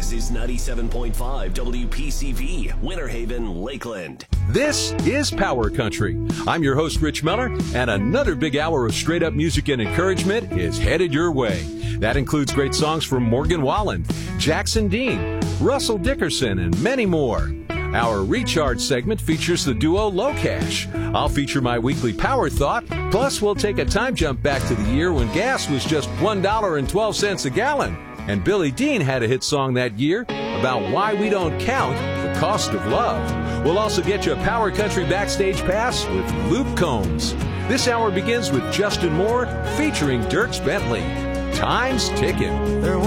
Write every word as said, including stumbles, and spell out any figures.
This is ninety-seven point five W P C V, Winter Haven, Lakeland. This is Power Country. I'm your host, Rich Miller, and another big hour of straight-up music and encouragement is headed your way. That includes great songs from Morgan Wallen, Jackson Dean, Russell Dickerson, and many more. Our Recharge segment features the duo Low Cash. I'll feature my weekly power thought, plus we'll take a time jump back to the year when gas was just one dollar and twelve cents a gallon. And Billy Dean had a hit song that year about why we don't count the cost of love. We'll also get you a Power Country Backstage Pass with Luke Combs. This hour begins with Justin Moore featuring Dierks Bentley. Time's ticking. There